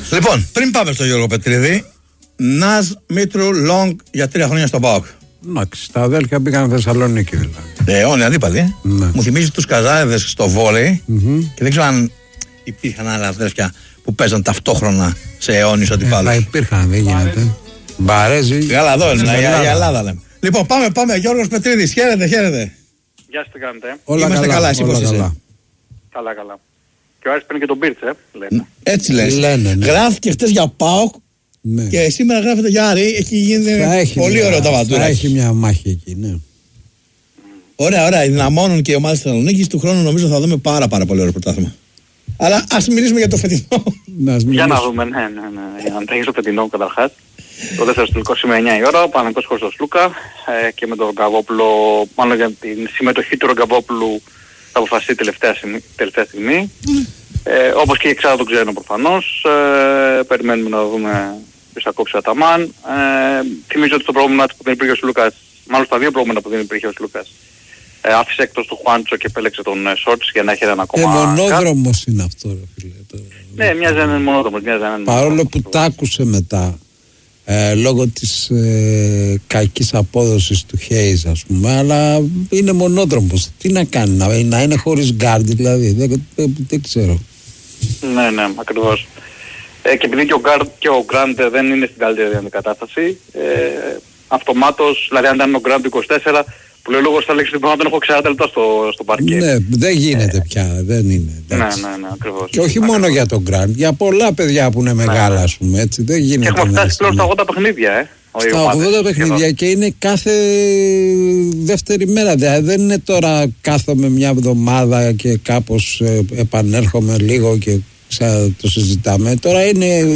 Λοιπόν, πριν πάμε στο Γιώργο Πετρίδη, Ναζ Μήτρου Λόγκ για 3 χρόνια στο ΠΑΟΚ. Εντάξει, τα αδέλφια πήγαν Θεσσαλονίκη δηλαδή. Όλοι αντίπαλοι. Ναι. Μου θυμίζει τους Καζάιδες στο βόλεϊ και δεν ξέρω αν υπήρχαν άλλα αδέλφια που παίζαν ταυτόχρονα σε αιώνιους αντιπάλους. Υπήρχαν, δεν γίνεται. Μπαρέζι. Καλά, εδώ είναι, η Ελλάδα λέμε. Λοιπόν, πάμε. Γιώργος Πετρίδης, χαίρετε. Γεια σας, τι κάνετε. Είμαστε καλά, εσύ πώς είσαι? Καλά. Και ο Άρης παίρνει και τον Μπίρτς, λένε. Έτσι λες. Λένε, ναι. Γράφηκε χτες για ΠΑΟΚ και σήμερα γράφεται για Άρη. Έχει γίνει πολύ ωραίο τα βατούρα. Θα έχει μια μάχη εκεί, ναι. Ωραία. Δυναμώνουν και οι ομάδες της Θεσσαλονίκης. Του χρόνου νομίζω θα δούμε πάρα πολύ ωραίο πρωτάθλημα. Αλλά ας μιλήσουμε για το φετινό. Για να δούμε, ναι. Αν τρέχει στο φετινό καταρχάς. Το δεύτερο τελικό σήμερα 9 η ώρα, ο Παναθηναϊκός χωρίς τον Σλούκα και με τον Ρογκαβόπουλο, μάλλον για την συμμετοχή του Ρογκαβόπουλου θα αποφασίσει τελευταία στιγμή. Όπως και η εξάδα τον ξένο προφανώς. Περιμένουμε να δούμε ποιος θα κόψει ο Αταμάν. Θυμίζω ότι στο προηγούμενο που δεν υπήρχε ο Σλούκας, μάλλον στα δύο προηγούμενα που δεν υπήρχε ο Σλούκας, άφησε εκτός του Χουάντσο και επέλεξε τον Σόρτς για να έχει έναν ακόμα. Μονόδρομος είναι αυτό, ρε φίλε. Ναι, μοιάζει έναν μονόδρομος. Παρόλο που τ' άκουσε μετά, λόγω της κακής απόδοσης του Χέιζ, ας πούμε, αλλά είναι μονόδρομος. Τι να κάνει, να είναι χωρίς γκάρντ, δηλαδή, δεν ξέρω. Ναι, ακριβώς. Και επειδή και ο Γκραντ δεν είναι στην καλύτερη κατάσταση, αυτομάτως, δηλαδή αν ήταν ο Γκραντ 24, που λέει λόγος θα λέξει ότι να τον έχω 40 λεπτά στο παρκέ. Ναι, δεν γίνεται πια, δεν είναι. Ναι, ακριβώς. Και όχι μόνο για τον Γκραντ, για πολλά παιδιά που είναι μεγάλα, ας πούμε, έτσι, δεν γίνεται. Και έχουμε φτάσει πλέον στα 80 παιχνίδια, Στα 80 παιχνίδια και είναι κάθε δεύτερη μέρα. Δηλαδή δεν είναι τώρα κάθομαι μια εβδομάδα και κάπως επανέρχομαι λίγο και το συζητάμε. Τώρα είναι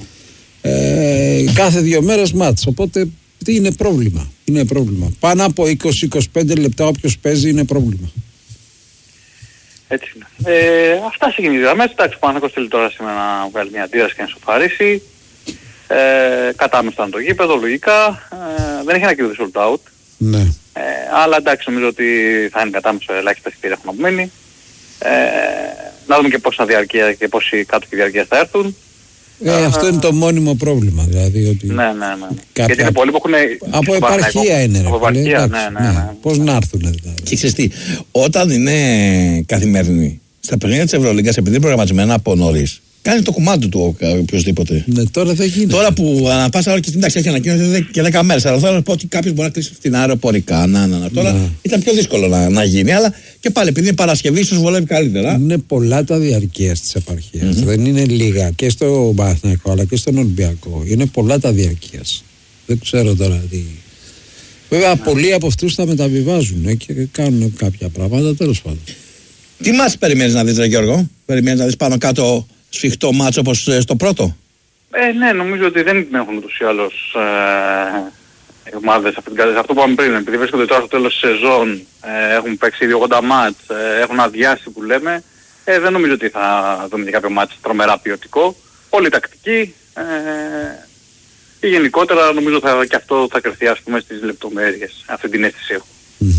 κάθε 2 μέρες μάτς. Οπότε είναι πρόβλημα. Πάνω από 20-25 λεπτά όποιος παίζει είναι πρόβλημα. Έτσι είναι. Αυτά σε γενικές γραμμές. Εντάξει, ο Παναθηναϊκός θέλει τώρα σήμερα να βγάλει μια αντίδραση και να σοφαρίσει. Κατάμεστα είναι το γήπεδο, λογικά. Δεν έχει ανακοινωθεί sold out. Ναι. Αλλά εντάξει, νομίζω ότι θα είναι κατάμεσο, ελάχιστα εισιτήρια έχουν απομείνει. Να δούμε και πόσα διαρκεία και πόσοι κάτω διαρκείας θα έρθουν. Αυτό είναι το μόνιμο πρόβλημα, δηλαδή. Ότι ναι. Γιατί είναι πολλοί που έχουν. Από επαρχία είναι, ρε. Από επαρχία, ναι. Πώς να έρθουν, δηλαδή. Και ξέρεις τι, όταν είναι καθημερινή, στα παιχνίδια της Ευρωλίγκας, επειδή είναι προγραμματισμένα από νωρίς, κάνει το κομμάτι του οποιοσδήποτε. Ναι, τώρα δεν γίνεται. Τώρα που ανά πάσα ώρα και στην τάξη έχει ανακοίνωση και 10 μέρες. Αλλά θέλω να πω ότι κάποιος μπορεί να κλείσει την αεροπορικά. Τώρα ήταν πιο δύσκολο να γίνει. Αλλά και πάλι επειδή είναι Παρασκευή, ίσως βολεύει καλύτερα. Είναι πολλά τα διαρκείας της επαρχίας. Δεν είναι λίγα και στο Παναθηναϊκό αλλά και στον Ολυμπιακό. Είναι πολλά τα διαρκείας. Δεν ξέρω τώρα τι. Βέβαια, πολλοί από αυτούς τα μεταβιβάζουν και κάνουν κάποια πράγματα, τέλος πάντων. Τι μας περιμένεις να δεις, ρε Γιώργο? Περιμένεις να δεις πάνω κάτω σφιχτό μάτσο όπως στο πρώτο? Ναι, νομίζω ότι δεν την έχουν ούτως ή άλλως οι ομάδες αυτήν την κατάσταση. Αυτό που είπαμε πριν, επειδή βρίσκονται τώρα στο τέλος της σεζόν, έχουν παίξει 80 μάτς, έχουν αδειάσει που λέμε, δεν νομίζω ότι θα δούμε και κάποιο μάτς τρομερά ποιοτικό. Πολύ τακτική και γενικότερα νομίζω και αυτό θα κρυφθεί, ας πούμε, στις λεπτομέρειες. Αυτή την αίσθηση έχω.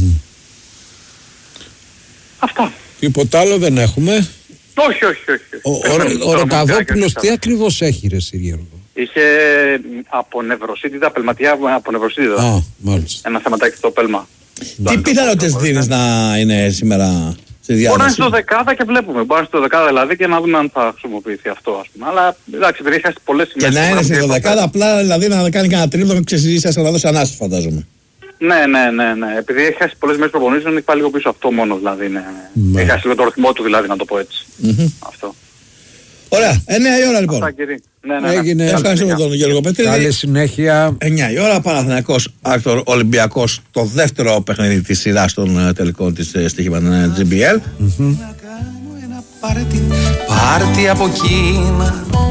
Αυτά. Τίποτα άλλο δεν έχουμε. Όχι. Ο Ρογκαβόπουλος τι ακριβώς έχει, ρε Γιώργο? Είχε απονευροσίτιδα, πελματιά απονευροσίτιδα. Μάλιστα. Ένα θεματάκι στο πέλμα. Τι πιθανότητες δίνεις να είναι σήμερα στη διάθεση? Μπορεί να είναι στο δεκάδα και βλέπουμε. Μπορεί να είναι στο δεκάδα δηλαδή και να δούμε αν θα χρησιμοποιηθεί αυτό, ας πούμε. Αλλά εντάξει, επειδή έχει πολλές σημαίες. Και να είναι στη δεκάδα, απλά δηλαδή να κάνει κανένα τρίπτο με ξεσυζήσεις να δώσει ανάσταση, φαντάζομαι. Ναι. Επειδή έχει χάσει πολλές μέρες προπονήσεις, έχει πάει λίγο πίσω αυτό μόνο δηλαδή. Έχει χάσει λίγο το ρυθμό του δηλαδή, να το πω έτσι. Αυτό. Ωραία, 9 η ώρα λοιπόν. Έγινε. Ευχαριστούμε τον Γιώργο Πετρίδη. Καλή συνέχεια. 9 η ώρα, Παναθηναϊκός Άκτορ Ολυμπιακός, το δεύτερο παιχνίδι της σειράς των τελικών της στοίχημα GBL. Πάρτι από Κίνα